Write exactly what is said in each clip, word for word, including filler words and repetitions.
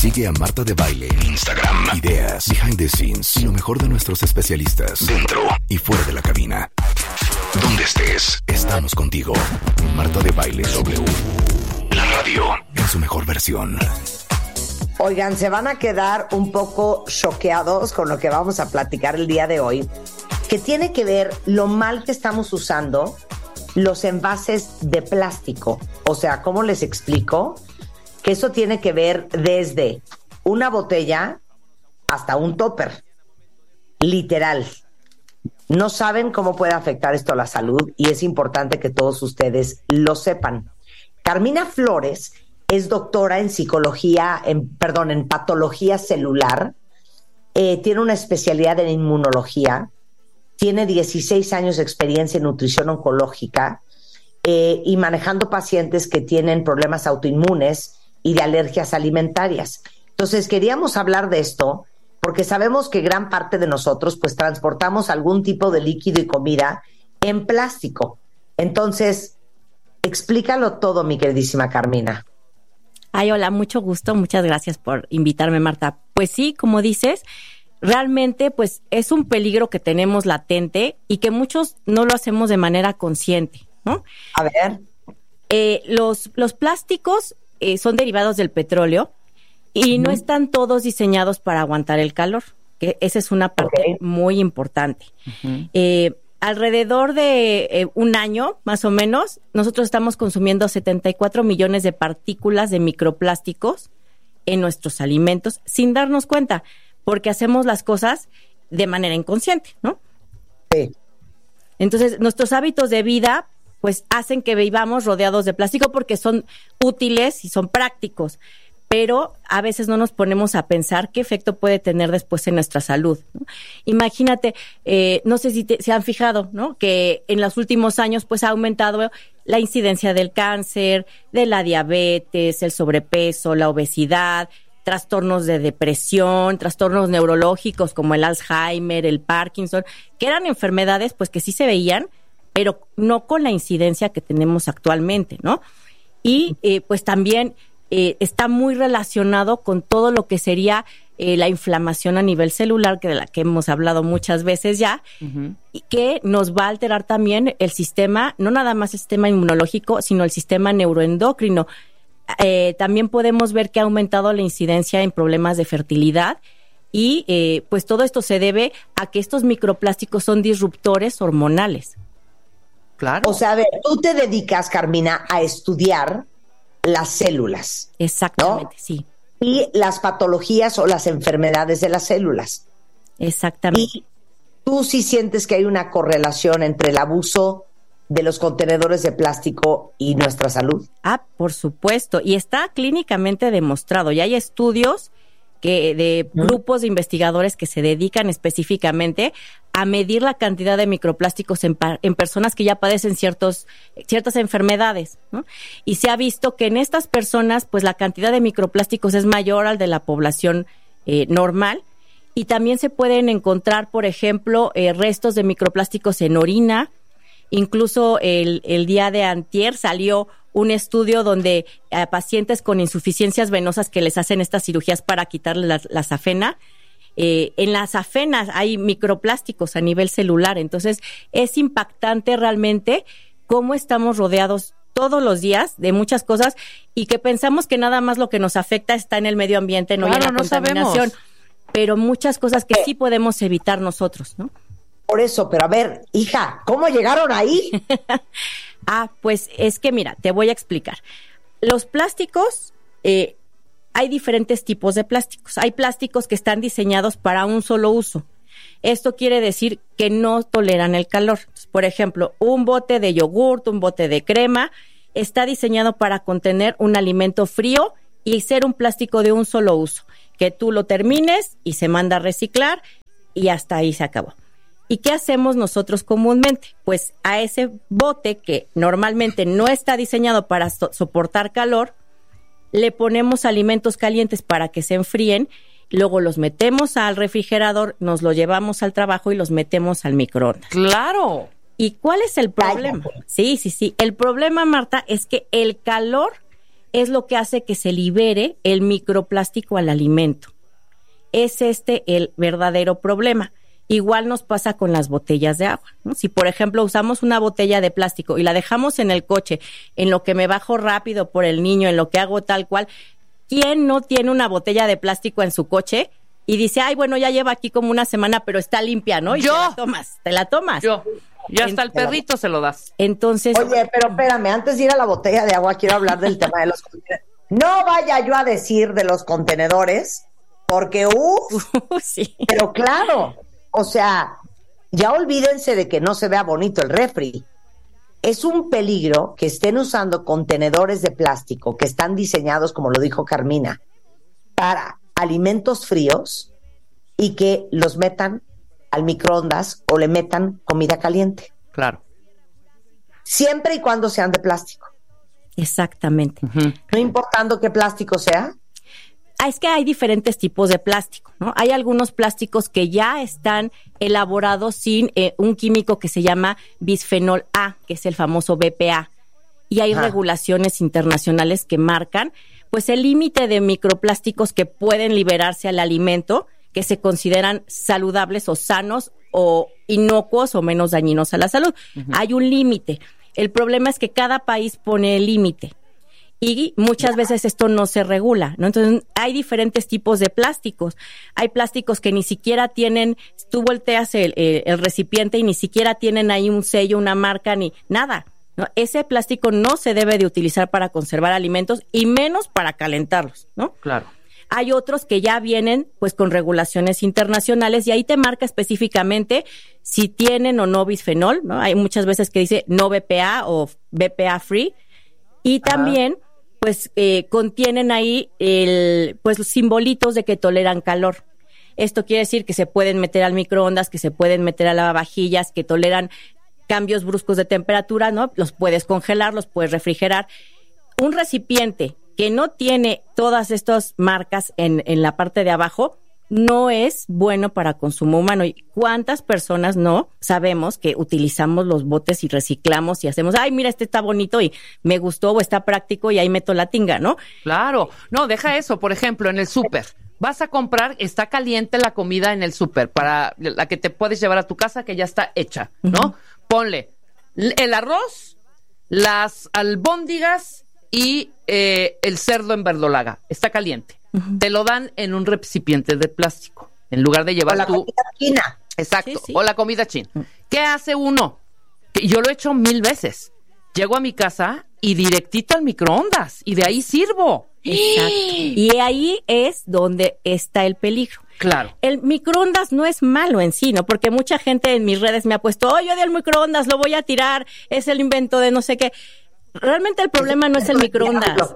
Sigue a Marta de Baile en Instagram. Ideas, behind the scenes y lo mejor de nuestros especialistas dentro y fuera de la cabina. Donde estés, estamos contigo. Marta de Baile W. La radio en su mejor versión. Oigan, se van a quedar un poco choqueados con lo que vamos a platicar el día de hoy, que tiene que ver lo mal que estamos usando los envases de plástico. O sea, ¿cómo les explico? Que eso tiene que ver desde una botella hasta un topper. Literal. No saben cómo puede afectar esto a la salud y es importante que todos ustedes lo sepan. Carmina Flores es doctora en psicología, en, perdón, en patología celular. Eh, tiene una especialidad en inmunología. Tiene dieciséis años de experiencia en nutrición oncológica eh, y manejando pacientes que tienen problemas autoinmunes y de alergias alimentarias. Entonces, queríamos hablar de esto porque sabemos que gran parte de nosotros pues transportamos algún tipo de líquido y comida en plástico. Entonces, explícalo todo, mi queridísima Carmina. Ay, hola, mucho gusto. Muchas gracias por invitarme, Marta. Pues sí, como dices, realmente pues es un peligro que tenemos latente y que muchos no lo hacemos de manera consciente, ¿no? A ver. Eh, los, los plásticos eh, son derivados del petróleo y uh-huh. no están todos diseñados para aguantar el calor, que esa es una parte okay. muy importante. Uh-huh. Eh, alrededor de eh, un año, más o menos, nosotros estamos consumiendo setenta y cuatro millones de partículas de microplásticos en nuestros alimentos sin darnos cuenta, porque hacemos las cosas de manera inconsciente, ¿no? Sí. Entonces, nuestros hábitos de vida, pues, hacen que vivamos rodeados de plástico porque son útiles y son prácticos, pero a veces no nos ponemos a pensar qué efecto puede tener después en nuestra salud, ¿no? Imagínate, eh, no sé si te, se han fijado, ¿no? Que en los últimos años pues ha aumentado la incidencia del cáncer, de la diabetes, el sobrepeso, la obesidad, trastornos de depresión, trastornos neurológicos como el Alzheimer, el Parkinson, que eran enfermedades pues que sí se veían, pero no con la incidencia que tenemos actualmente, ¿no? Y eh, pues también Eh, está muy relacionado con todo lo que sería eh, la inflamación a nivel celular, que de la que hemos hablado muchas veces ya, uh-huh. y que nos va a alterar también el sistema, no nada más el sistema inmunológico, sino el sistema neuroendocrino. Eh, también podemos ver que ha aumentado la incidencia en problemas de fertilidad y eh, pues todo esto se debe a que estos microplásticos son disruptores hormonales. Claro. O sea, a ver, tú te dedicas, Carmina, a estudiar las células. Exactamente, ¿no? Sí. Y las patologías o las enfermedades de las células. Exactamente. Y tú sí sientes que hay una correlación entre el abuso de los contenedores de plástico y nuestra salud. Ah, por supuesto. Y está clínicamente demostrado. Y hay estudios que de grupos de investigadores que se dedican específicamente a medir la cantidad de microplásticos en, pa- en personas que ya padecen ciertos, ciertas enfermedades, ¿no? Y se ha visto que en estas personas, pues la cantidad de microplásticos es mayor al de la población eh, normal. Y también se pueden encontrar, por ejemplo, eh, restos de microplásticos en orina. Incluso el, el día de antier salió un estudio donde a pacientes con insuficiencias venosas que les hacen estas cirugías para quitarles la, la safena, eh, en las safenas hay microplásticos a nivel celular. Entonces es impactante realmente cómo estamos rodeados todos los días de muchas cosas y que pensamos que nada más lo que nos afecta está en el medio ambiente, no, claro, y en la no contaminación, sabemos. Pero muchas cosas que sí podemos evitar nosotros, ¿no? Por eso, pero a ver, hija, ¿cómo llegaron ahí? Ah, pues es que mira, te voy a explicar. Los plásticos, eh, hay diferentes tipos de plásticos. Hay plásticos que están diseñados para un solo uso. Esto quiere decir que no toleran el calor. Entonces, por ejemplo, un bote de yogurt, un bote de crema, está diseñado para contener un alimento frío y ser un plástico de un solo uso, que tú lo termines y se manda a reciclar y hasta ahí se acabó. ¿Y qué hacemos nosotros comúnmente? Pues a ese bote que normalmente no está diseñado para so- soportar calor, le ponemos alimentos calientes para que se enfríen, luego los metemos al refrigerador, nos los llevamos al trabajo y los metemos al microondas. ¡Claro! ¿Y cuál es el problema? Sí, sí, sí. El problema, Marta, es que el calor es lo que hace que se libere el microplástico al alimento. Es este el verdadero problema. Igual nos pasa con las botellas de agua, ¿no? Si, por ejemplo, usamos una botella de plástico y la dejamos en el coche, en lo que me bajo rápido por el niño, en lo que hago tal cual, ¿quién no tiene una botella de plástico en su coche y dice, ay, bueno, ya lleva aquí como una semana, pero está limpia, ¿no? Y Yo. te la tomas, te la tomas. Yo. Y hasta al perrito se lo das. Entonces... Oye, pero espérame, antes de ir a la botella de agua, quiero hablar del tema de los contenedores. No vaya yo a decir de los contenedores, porque, uff, sí. Pero claro, o sea, ya olvídense de que no se vea bonito el refri. Es un peligro que estén usando contenedores de plástico que están diseñados, como lo dijo Carmina, para alimentos fríos y que los metan al microondas o le metan comida caliente. Claro. Siempre y cuando sean de plástico. Exactamente. Uh-huh. No importando qué plástico sea. Ah, es que hay diferentes tipos de plástico, ¿no? Hay algunos plásticos que ya están elaborados sin eh, un químico que se llama bisfenol A, que es el famoso B P A. Y hay Ajá. regulaciones internacionales que marcan pues el límite de microplásticos que pueden liberarse al alimento, que se consideran saludables o sanos o inocuos o menos dañinos a la salud. Uh-huh. Hay un límite. El problema es que cada país pone el límite y muchas veces esto no se regula, ¿no? Entonces hay diferentes tipos de plásticos. Hay plásticos que ni siquiera tienen, tú volteas el, el, el recipiente y ni siquiera tienen ahí un sello, una marca, ni nada, ¿no? Ese plástico no se debe de utilizar para conservar alimentos y menos para calentarlos, ¿no? Claro. Hay otros que ya vienen pues con regulaciones internacionales y ahí te marca específicamente si tienen o no bisfenol, ¿no? Hay muchas veces que dice no B P A o B P A free y también Ajá. pues eh, contienen ahí el pues los simbolitos de que toleran calor. Esto quiere decir que se pueden meter al microondas, que se pueden meter a lavavajillas, que toleran cambios bruscos de temperatura, ¿no? Los puedes congelar, los puedes refrigerar. Un recipiente que no tiene todas estas marcas en, en la parte de abajo, no es bueno para consumo humano. ¿Y cuántas personas no sabemos que utilizamos los botes y reciclamos y hacemos, ay, mira, este está bonito y me gustó o está práctico y ahí meto la tinga, ¿no? Claro. No, deja eso. Por ejemplo, en el súper. Vas a comprar, está caliente la comida en el súper, para la que te puedes llevar a tu casa, que ya está hecha, ¿no? Uh-huh. Ponle el arroz, las albóndigas y eh, el cerdo en verdolaga. Está caliente. Uh-huh. Te lo dan en un recipiente de plástico. En lugar de llevar o la tu... comida china. Exacto. Sí, sí. O la comida china. Uh-huh. ¿Qué hace uno? Yo lo he hecho mil veces. Llego a mi casa y directito al microondas. Y de ahí sirvo. Exacto. Y ahí es donde está el peligro. Claro. El microondas no es malo en sí, ¿no? Porque mucha gente en mis redes me ha puesto, oh, yo odio el microondas, lo voy a tirar, es el invento de no sé qué. Realmente el problema no es el microondas,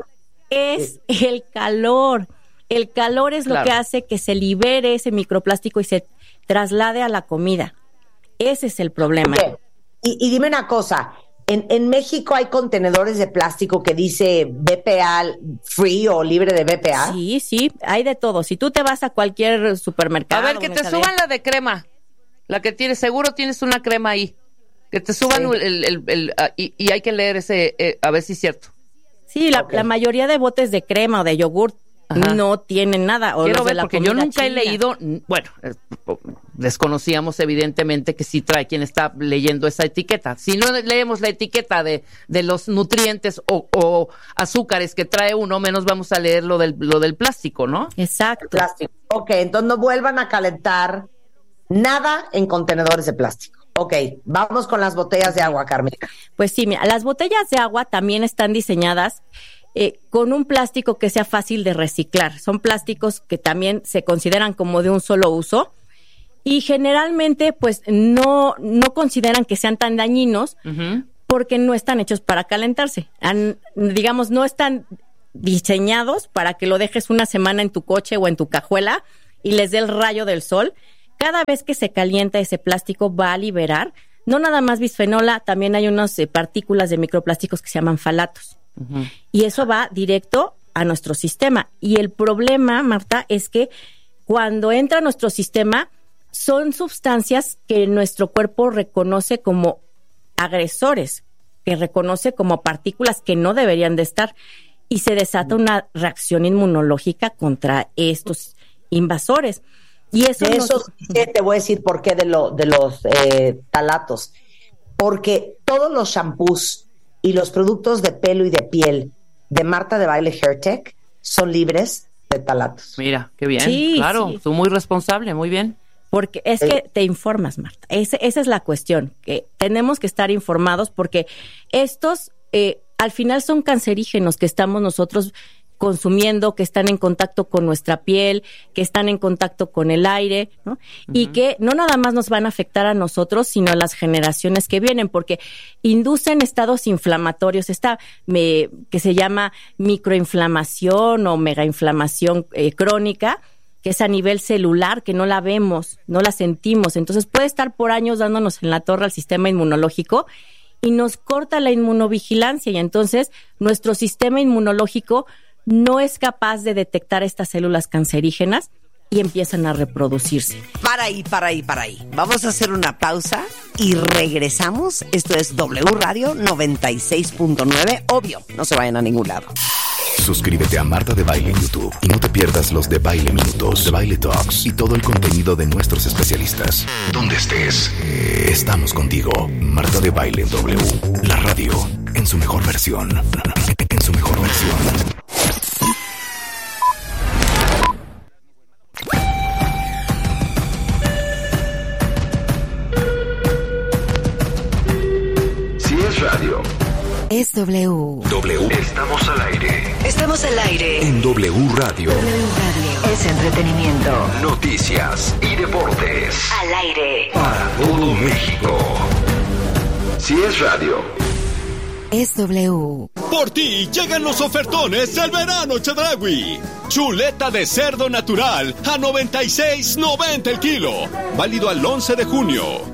es el calor. El calor es lo claro. que hace que se libere ese microplástico y se traslade a la comida. Ese es el problema. Okay. Y, y dime una cosa, en, en México hay contenedores de plástico que dice B P A free o libre de B P A. Sí, sí, hay de todo. Si tú te vas a cualquier supermercado... A ver, que te cadena, suban la de crema. La que tienes, seguro tienes una crema ahí. Que te suban sí. el, el, el, el uh, y, y hay que leer ese, eh, a ver si es cierto. Sí, la, okay. la mayoría de botes de crema o de yogurt Ajá. no tienen nada. O Quiero los de ver, la porque yo nunca china. he leído, bueno, eh, desconocíamos evidentemente que sí trae quien está leyendo esa etiqueta. Si no leemos la etiqueta de, de los nutrientes o, o azúcares que trae uno, menos vamos a leer lo del, lo del plástico, ¿no? Exacto. Plástico. Ok, entonces no vuelvan a calentar nada en contenedores de plástico. Ok, vamos con las botellas de agua, Carmina. Pues sí, mira, las botellas de agua también están diseñadas eh, con un plástico que sea fácil de reciclar. Son plásticos que también se consideran como de un solo uso y generalmente pues no, no consideran que sean tan dañinos uh-huh. porque no están hechos para calentarse. Han, digamos, no están diseñados para que lo dejes una semana en tu coche o en tu cajuela y les dé el rayo del sol. Cada vez que se calienta ese plástico va a liberar, no nada más bisfenola, también hay unas eh, partículas de microplásticos que se llaman falatos. Uh-huh. Y eso va directo a nuestro sistema. Y el problema, Marta, es que cuando entra a nuestro sistema, son sustancias que nuestro cuerpo reconoce como agresores, que reconoce como partículas que no deberían de estar. y se desata una reacción inmunológica contra estos invasores. Y eso, de nos... eso sí, te voy a decir por qué de, lo, de los eh, talatos. Porque todos los shampoos y los productos de pelo y de piel de Marta de Baile Hair Tech son libres de talatos. Mira, qué bien. Sí, claro, sí. tú muy responsable, muy bien. Porque es que te informas, Marta. Ese, esa es la cuestión, que tenemos que estar informados porque estos eh, al final son cancerígenos que estamos nosotros consumiendo, que están en contacto con nuestra piel, que están en contacto con el aire, ¿no? Uh-huh. Y que no nada más nos van a afectar a nosotros, sino a las generaciones que vienen, porque inducen estados inflamatorios, esta me, que se llama microinflamación o megainflamación eh, crónica, que es a nivel celular, que no la vemos, no la sentimos. Entonces puede estar por años dándonos en la torre al sistema inmunológico y nos corta la inmunovigilancia y entonces nuestro sistema inmunológico no es capaz de detectar estas células cancerígenas y empiezan a reproducirse. Para ahí, para ahí, para ahí. Vamos a hacer una pausa y regresamos. Esto es W Radio noventa y seis punto nueve. Obvio, no se vayan a ningún lado. Suscríbete a Marta de Baile en YouTube y no te pierdas los de Baile Minutos, de Baile Talks y todo el contenido de nuestros especialistas. Donde estés, estamos contigo. Marta de Baile en W, la radio en su mejor versión. En su mejor versión. Si es radio, es W. W. Estamos al aire. Estamos al aire. En W Radio. W Radio. Es entretenimiento. Noticias y deportes. Al aire. Para todo México. Si es radio, es W. Por ti llegan los ofertones del verano Chedraui. Chuleta de cerdo natural a noventa y seis noventa el kilo. Válido al once de junio.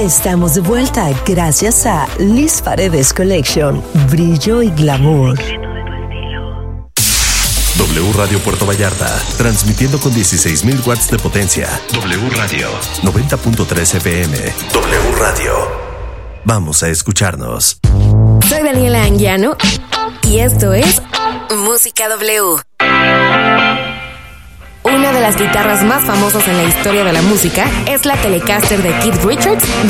Estamos de vuelta gracias a Liz Paredes Collection, brillo y glamour. W Radio Puerto Vallarta, transmitiendo con dieciséis mil watts de potencia. W Radio, noventa punto tres F M. W Radio. Vamos a escucharnos. Soy Daniela Anguiano y esto es Música W. Una de las guitarras más famosas en la historia de la música es la Telecaster de Keith Richards